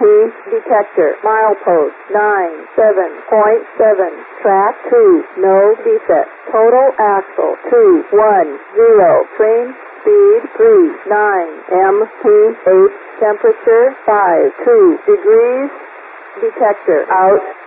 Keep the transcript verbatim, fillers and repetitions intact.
detector, milepost nine seven point seven, track two, no defect, total axle two one zero, train speed three nine M P H, temperature five two degrees, detector out.